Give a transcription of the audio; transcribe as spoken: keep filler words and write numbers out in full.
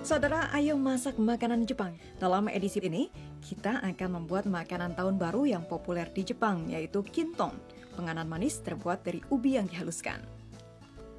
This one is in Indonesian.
Saudara, ayo masak makanan Jepang. Dalam edisi ini, kita akan membuat makanan tahun baru yang populer di Jepang, yaitu kintong, penganan manis terbuat dari ubi yang dihaluskan.